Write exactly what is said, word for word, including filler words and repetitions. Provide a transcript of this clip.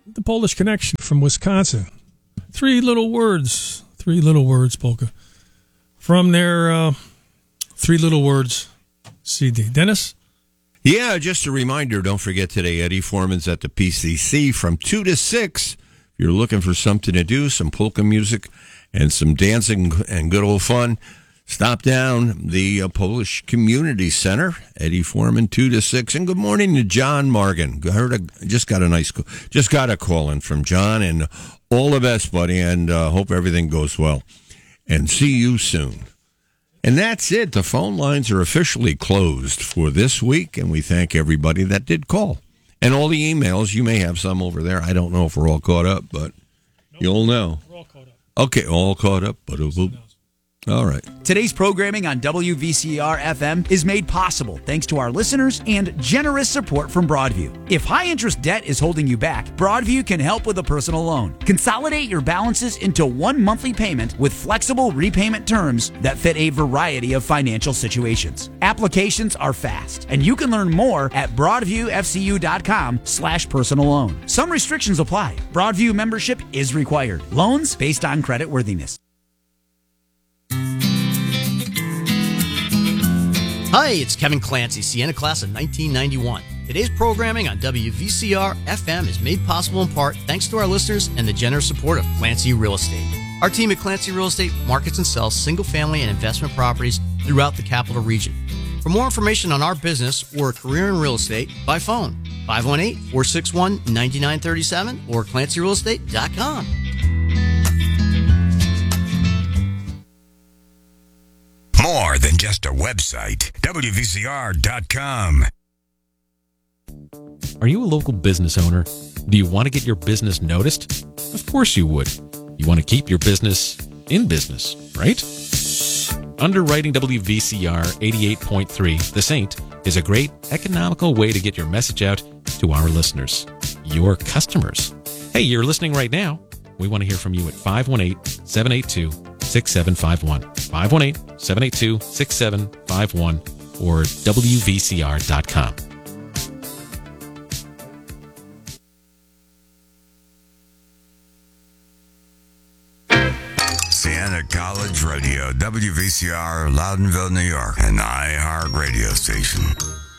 the Polish Connection from Wisconsin. Three little words, three little words, Polka, from their uh, Three Little Words C D. Dennis? Yeah, just a reminder, don't forget today, Eddie Foreman's at the P C C from two to six. If you're looking for something to do, some polka music and some dancing and good old fun, stop down the uh, Polish Community Center, Eddie Foreman, two to six. And good morning to John Morgan. I heard a, just got a nice, just got a call in from John, and all the best, buddy, and uh, hope everything goes well. And see you soon. And that's it. The phone lines are officially closed for this week, and we thank everybody that did call. And all the emails, you may have some over there. I don't know if we're all caught up, but nope. You'll know. We're all caught up. Okay, all caught up. But all right. Today's programming on W V C R F M is made possible thanks to our listeners and generous support from Broadview. If high-interest debt is holding you back, Broadview can help with a personal loan. Consolidate your balances into one monthly payment with flexible repayment terms that fit a variety of financial situations. Applications are fast, and you can learn more at broadviewfcu.com slash personal loan. Some restrictions apply. Broadview membership is required. Loans based on credit worthiness. Hi, it's Kevin Clancy, Sienna class of nineteen ninety-one. Today's programming on W V C R F M is made possible in part thanks to our listeners and the generous support of Clancy Real Estate. Our team at Clancy Real Estate markets and sells single-family and investment properties throughout the capital region. For more information on our business or a career in real estate, by phone, five one eight, four six one, nine nine three seven or clancy real estate dot com. More than just a website. W V C R dot com. Are you a local business owner? Do you want to get your business noticed? Of course you would. You want to keep your business in business, right? Underwriting W V C R eighty-eight point three, The Saint, is a great economical way to get your message out to our listeners, your customers. Hey, you're listening right now. We want to hear from you at five one eight, seven eight two, six seven five one. five one eight, seven eight two, six seven five one or W V C R dot com. Siena College Radio, W V C R, Loudonville, New York, an iHeart radio station.